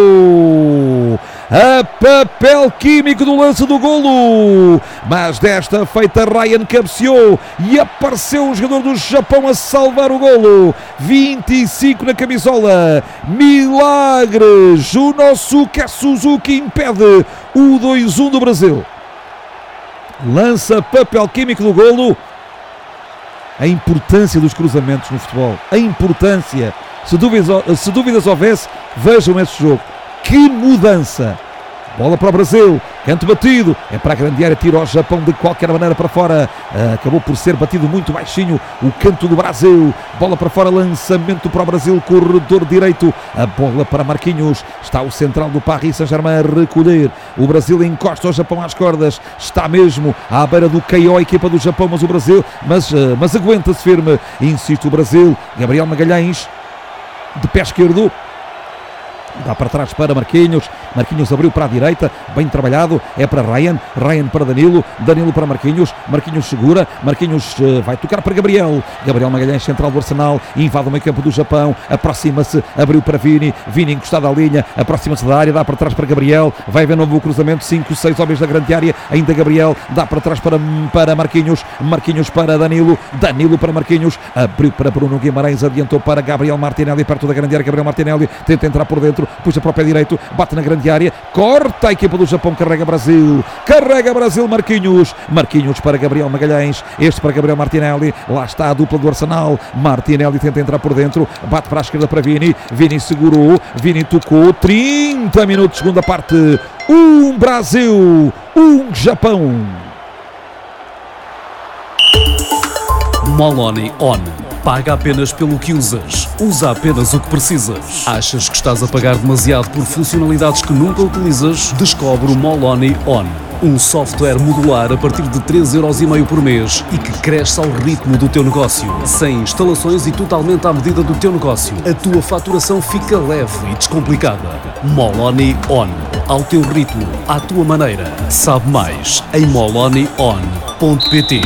A papel químico do lance do golo, mas desta feita Ryan cabeceou e apareceu um jogador do Japão a salvar o golo, 25 na camisola, milagres, o Nosuke Suzuki impede o 2-1 do Brasil, lança papel químico do golo. A importância dos cruzamentos no futebol, a importância, se dúvidas houvesse, vejam esse jogo. Que mudança! Bola para o Brasil, canto batido, é para a grande área, tira o Japão de qualquer maneira para fora, acabou por ser batido muito baixinho o canto do Brasil, bola para fora, lançamento para o Brasil, corredor direito, a bola para Marquinhos, está o central do Paris Saint-Germain a recolher, o Brasil encosta o Japão às cordas, está mesmo à beira do KO a equipa do Japão, mas o Brasil, mas aguenta-se firme, insiste o Brasil, Gabriel Magalhães, de pé esquerdo, dá para trás para Marquinhos, Marquinhos abriu para a direita, bem trabalhado, é para Ryan para Danilo, Danilo para Marquinhos segura, Marquinhos vai tocar para Gabriel Magalhães, central do Arsenal, invade o meio campo do Japão, aproxima-se, abriu para Vini encostado à linha, aproxima-se da área, dá para trás para Gabriel, vai ver novo cruzamento, 5, 6 homens da grande área, ainda Gabriel, dá para trás para Marquinhos para Danilo para Marquinhos, abriu para Bruno Guimarães, adiantou para Gabriel Martinelli, perto da grande área, Gabriel Martinelli tenta entrar por dentro, puxa para o pé direito, bate na grande área, corta a equipa do Japão, carrega Brasil, Marquinhos para Gabriel Magalhães, este para Gabriel Martinelli, lá está a dupla do Arsenal, Martinelli tenta entrar por dentro, bate para a esquerda para Vini segurou, Vini tocou, 30 minutos, segunda parte, Brasil, Japão. Moloni On. Paga apenas pelo que usas. Usa apenas o que precisas. Achas que estás a pagar demasiado por funcionalidades que nunca utilizas? Descobre o Moloni On. Um software modular a partir de 3,5€ por mês e que cresce ao ritmo do teu negócio. Sem instalações e totalmente à medida do teu negócio. A tua faturação fica leve e descomplicada. Moloni On. Ao teu ritmo, à tua maneira. Sabe mais em molonion.pt.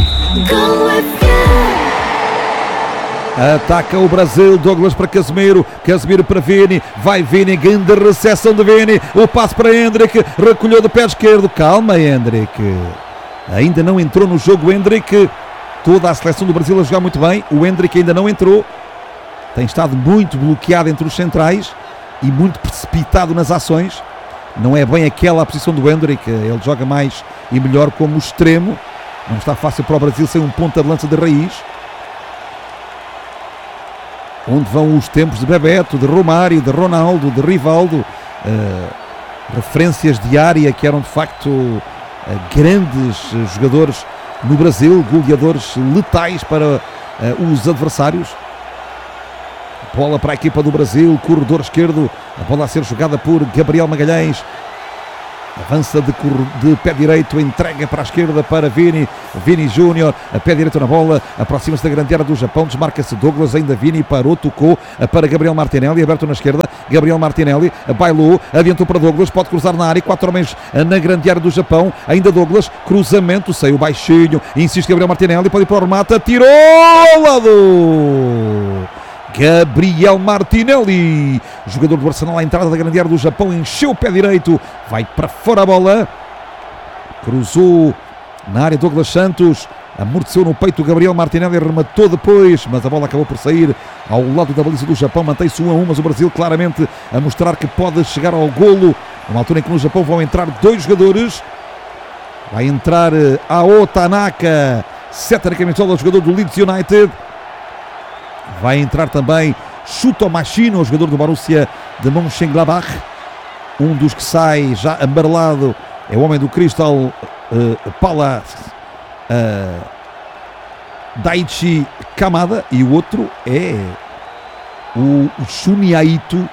Ataca o Brasil, Douglas para Casimiro para Vini, vai Vini, grande recepção de Vini, o passe para Hendrick, recolheu do pé esquerdo, calma Hendrick, ainda não entrou no jogo Hendrick, toda a seleção do Brasil a jogar muito bem, o Hendrick ainda não entrou, tem estado muito bloqueado entre os centrais e muito precipitado nas ações. Não é bem aquela a posição do Hendrick, ele joga mais e melhor como extremo. Não está fácil para o Brasil sem um ponta de lança de raiz. Onde vão os tempos de Bebeto, de Romário, de Ronaldo, de Rivaldo, referências de área que eram de facto grandes jogadores no Brasil, goleadores letais para os adversários. Bola para a equipa do Brasil, corredor esquerdo, a bola a ser jogada por Gabriel Magalhães. Avança de pé direito, entrega para a esquerda para Vini Júnior, a pé direito na bola, aproxima-se da grande área do Japão, desmarca-se Douglas, ainda Vini parou, tocou para Gabriel Martinelli, aberto na esquerda, Gabriel Martinelli, bailou, adiantou para Douglas, pode cruzar na área, 4 homens na grande área do Japão, ainda Douglas, cruzamento, saiu baixinho, insiste Gabriel Martinelli, pode ir para o remate, tirou ao lado! Gabriel Martinelli, jogador do Arsenal à entrada da grande área do Japão, encheu o pé direito, vai para fora a bola, cruzou na área Douglas Santos, amorteceu no peito o Gabriel Martinelli, rematou depois, mas a bola acabou por sair ao lado da baliza do Japão, mantém-se 1-1, mas o Brasil claramente a mostrar que pode chegar ao golo, numa altura em que no Japão vão entrar 2 jogadores, vai entrar Ao Tanaka, 7 na camisola, jogador do Leeds United. Vai entrar também Shuto Machino, o jogador do Borussia de Mönchengladbach. Um dos que sai já amarelado é o homem do Crystal Palace, Daichi Kamada. E o outro é o Shunya Ito.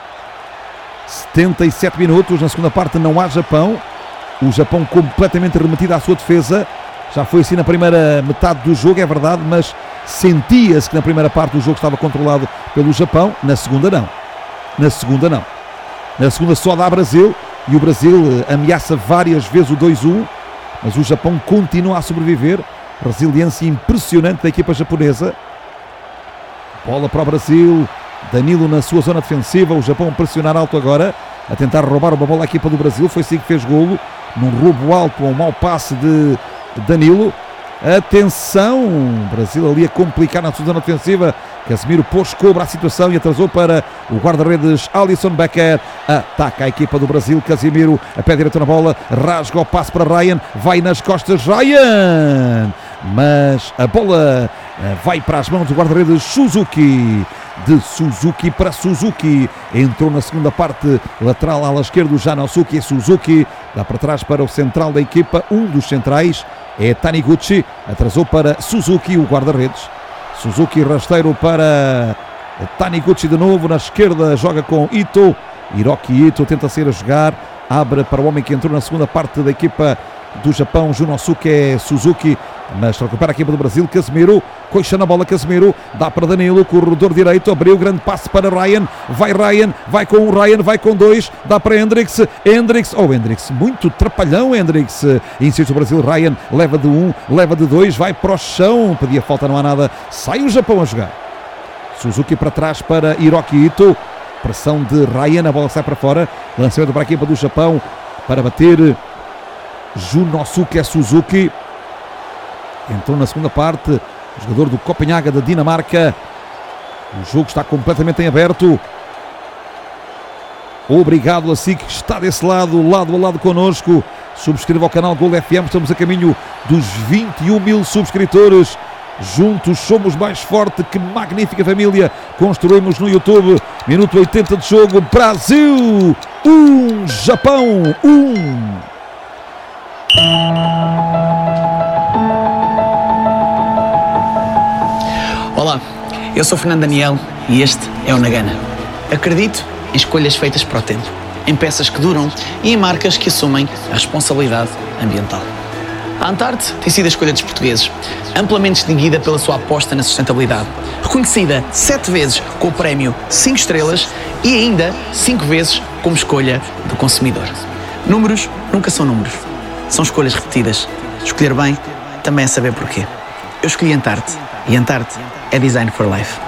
77 minutos, na segunda parte não há Japão. O Japão completamente remetido à sua defesa. Já foi assim na primeira metade do jogo, é verdade, mas sentia-se que na primeira parte do jogo estava controlado pelo Japão, na segunda não. Na segunda só dá Brasil, e o Brasil ameaça várias vezes o 2-1, mas o Japão continua a sobreviver. Resiliência impressionante da equipa japonesa. Bola para o Brasil, Danilo na sua zona defensiva, o Japão a pressionar alto agora, a tentar roubar uma bola à equipa do Brasil, foi assim que fez golo, num roubo alto, um mau passe de Danilo. Atenção, Brasil ali a complicar na sua zona defensiva. Casemiro pôs cobra a situação e atrasou para o guarda-redes Alisson Becker. Ataca a equipa do Brasil, Casemiro a pé direito na bola, rasga o passe para Ryan, vai nas costas Ryan, mas a bola vai para as mãos do guarda-redes Suzuki. De Suzuki para Suzuki, entrou na segunda parte, lateral ala esquerdo Janosuke. Suzuki dá para trás para o central da equipa, um dos centrais é Taniguchi, atrasou para Suzuki, o guarda-redes. Suzuki rasteiro para Taniguchi de novo, na esquerda joga com Ito, Hiroki Ito tenta sair a jogar, abre para o homem que entrou na segunda parte da equipa do Japão, Junosuke Suzuki, mas recupera a equipa do Brasil. Casemiro, coxa na bola, Casemiro, dá para Danilo, corredor direito, abriu, grande passe para Ryan, vai com um Ryan, vai com 2, dá para Hendricks, muito trapalhão Hendricks, insiste o Brasil, Ryan, leva de 1, leva de 2, vai para o chão, pedia falta, não há nada, sai o Japão a jogar. Suzuki para trás para Hiroki Ito, pressão de Ryan, a bola sai para fora, lançamento para a equipa do Japão, para bater Junosuke Suzuki. Entrou na segunda parte, jogador do Copenhaga da Dinamarca. O jogo está completamente em aberto. Obrigado a si que está desse lado a lado connosco. Subscreva o canal Gol FM, estamos a caminho dos 21 mil subscritores. Juntos somos mais forte, que magnífica família construímos no YouTube. Minuto 80 de jogo, Brasil 1, Japão 1. Olá, eu sou Fernando Daniel e este é o Nagana. Acredito em escolhas feitas para o tempo, em peças que duram e em marcas que assumem a responsabilidade ambiental. A Antarte tem sido a escolha dos portugueses, amplamente distinguida pela sua aposta na sustentabilidade, reconhecida 7 vezes com o prémio 5 estrelas e ainda 5 vezes como escolha do consumidor. Números nunca são números, são escolhas repetidas. Escolher bem também é saber porquê. Eu escolhi Antarte e Antarte é Design for Life.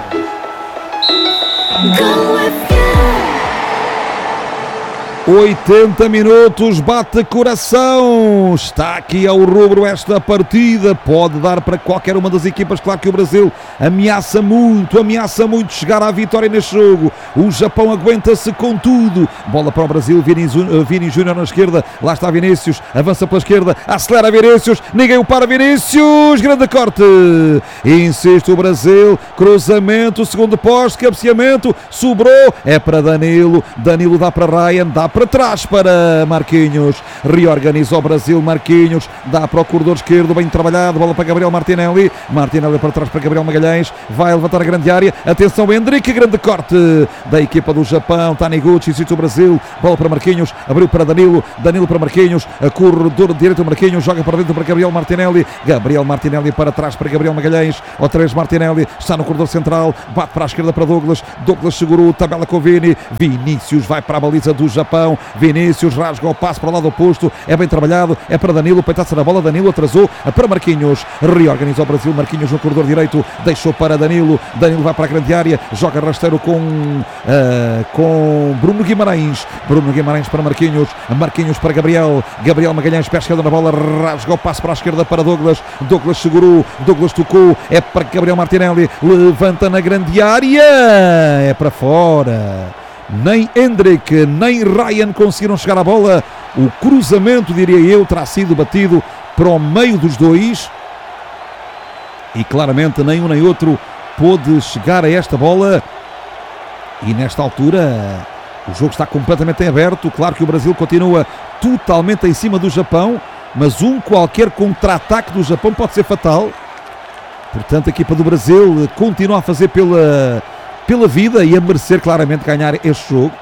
80 minutos, bate coração, está aqui ao rubro esta partida, pode dar para qualquer uma das equipas, claro que o Brasil ameaça muito chegar à vitória neste jogo, o Japão aguenta-se com tudo, bola para o Brasil, Vini Júnior na esquerda, lá está Vinícius, avança pela esquerda, acelera Vinícius, ninguém o para, Vinícius, grande corte, insiste o Brasil, cruzamento, segundo poste, cabeceamento, sobrou, é para Danilo dá para Ryan, dá para trás para Marquinhos, reorganiza o Brasil, Marquinhos, dá para o corredor esquerdo, bem trabalhado, bola para Gabriel Martinelli para trás para Gabriel Magalhães, vai levantar a grande área, atenção Hendrick, grande corte da equipa do Japão, Taniguchi, insiste o Brasil, bola para Marquinhos, abriu para Danilo para Marquinhos, a corredor direito Marquinhos, joga para dentro para Gabriel Martinelli para trás para Gabriel Magalhães, outra vez Martinelli, está no corredor central, bate para a esquerda para Douglas segurou, tabela com Vini, Vinícius vai para a baliza do Japão, Vinícius rasga o passo para o lado oposto, é bem trabalhado, é para Danilo, peitaça na bola, Danilo atrasou, para Marquinhos, reorganiza o Brasil, Marquinhos no corredor direito, deixou para Danilo vai para a grande área, joga rasteiro com Bruno Guimarães para Marquinhos para Gabriel Magalhães, pé esquerda na bola, rasga o passo para a esquerda para Douglas segurou, Douglas tocou, é para Gabriel Martinelli, levanta na grande área, é para fora. Nem Hendrick, nem Ryan conseguiram chegar à bola. O cruzamento, diria eu, terá sido batido para o meio dos dois. E claramente nem um nem outro pôde chegar a esta bola. E nesta altura o jogo está completamente em aberto. Claro que o Brasil continua totalmente em cima do Japão, mas qualquer contra-ataque do Japão pode ser fatal. Portanto, a equipa do Brasil continua a fazer pela vida e a merecer claramente ganhar este jogo.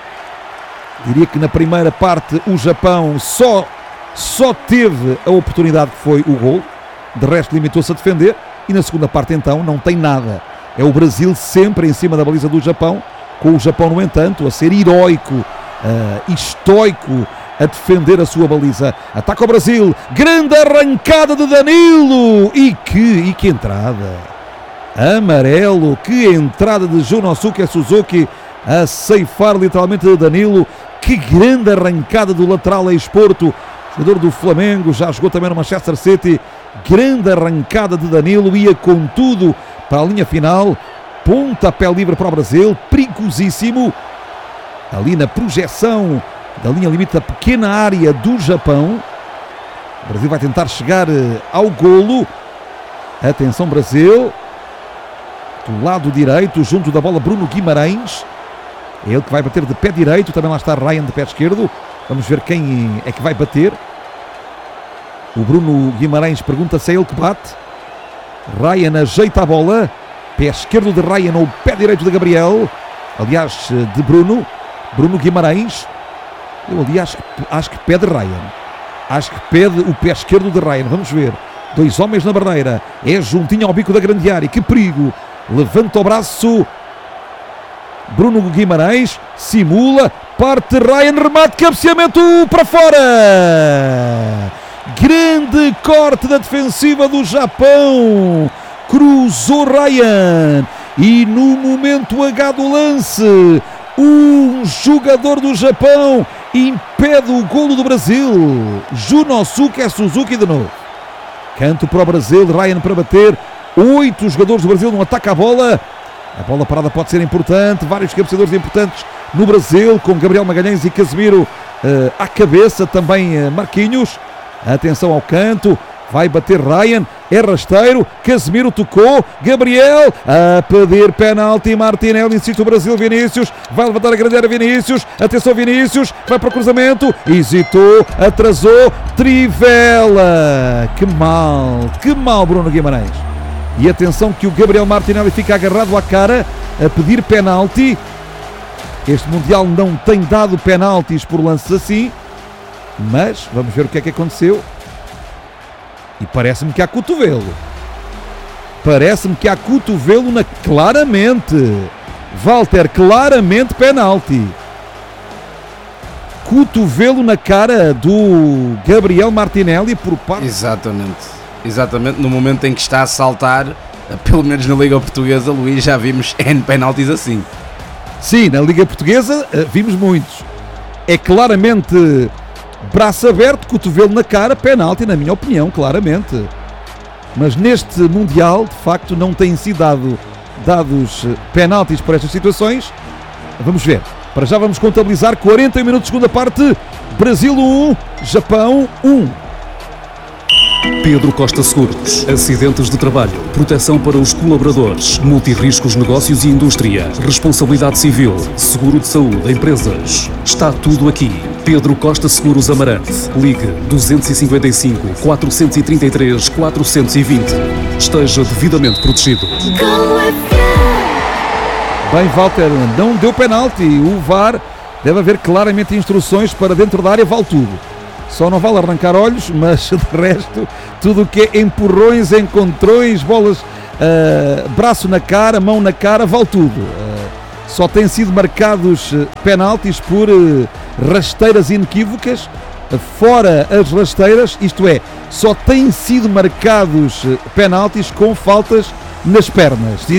Diria que na primeira parte o Japão só teve a oportunidade que foi o gol, de resto limitou-se a defender, e na segunda parte então não tem nada. É o Brasil sempre em cima da baliza do Japão, com o Japão no entanto a ser heróico, estoico, a defender a sua baliza. Ataca o Brasil, grande arrancada de Danilo, e que entrada! Amarelo, que entrada de Junosuke Suzuki a ceifar literalmente de Danilo, que grande arrancada do lateral ex-Porto, jogador do Flamengo, já jogou também no Manchester City, grande arrancada de Danilo, ia com tudo para a linha final, pontapé livre para o Brasil, perigosíssimo, ali na projeção da linha limite da pequena área do Japão, o Brasil vai tentar chegar ao golo, atenção Brasil, do lado direito, junto da bola Bruno Guimarães, é ele que vai bater de pé direito, também lá está Ryan de pé esquerdo, vamos ver quem é que vai bater. O Bruno Guimarães pergunta se é ele que bate, Ryan ajeita a bola, pé esquerdo de Ryan ou pé direito de Gabriel, aliás de Bruno Guimarães, eu aliás acho que pede Ryan, acho que pede o pé esquerdo de Ryan, vamos ver, dois homens na barreira, é juntinho ao bico da grande área, que perigo, levanta o braço Bruno Guimarães, simula, parte Ryan, remate, cabeceamento para fora, grande corte da defensiva do Japão, cruzou Ryan e no momento H do lance um jogador do Japão impede o golo do Brasil, Junosuke Suzuki de novo, canto para o Brasil, Ryan para bater, 8 jogadores do Brasil no ataque à bola, a bola parada pode ser importante, vários cabeceadores importantes no Brasil, com Gabriel Magalhães e Casemiro à cabeça, também Marquinhos, atenção ao canto, vai bater Ryan, é rasteiro, Casemiro tocou, Gabriel a pedir penalti, Martinelli, insiste o Brasil, Vinícius, vai levantar a grande área, Vinícius, atenção Vinícius, vai para o cruzamento, hesitou, atrasou, Trivela, que mal Bruno Guimarães, e atenção que o Gabriel Martinelli fica agarrado à cara, a pedir penalti, este Mundial não tem dado penaltis por lances assim, mas vamos ver o que é que aconteceu. E parece-me que há cotovelo. Claramente. Walter, claramente penalti. Cotovelo na cara do Gabriel Martinelli por parte... Exatamente. No momento em que está a saltar, pelo menos na Liga Portuguesa, Luís, já vimos N penaltis assim. Sim, na Liga Portuguesa vimos muitos. é claramente braço aberto, cotovelo na cara, penalti, na minha opinião, claramente. Mas neste Mundial, de facto, não têm sido dados penaltis por estas situações. Vamos ver. Para já vamos contabilizar 40 minutos de segunda parte. Brasil 1, Japão 1. Pedro Costa Seguros. Acidentes de trabalho, proteção para os colaboradores, multirriscos, negócios e indústria, responsabilidade civil, seguro de saúde, empresas. Está tudo aqui. Pedro Costa Seguros Amarante. Ligue 255 433 420. Esteja devidamente protegido. Bem, Walter, não deu penalti. O VAR deve haver claramente instruções para dentro da área, vale tudo. Só não vale arrancar olhos, mas de resto, tudo o que é empurrões, encontrões, bolas, braço na cara, mão na cara, vale tudo. Só têm sido marcados penaltis por rasteiras inequívocas, fora as rasteiras, isto é, só têm sido marcados penaltis com faltas nas pernas.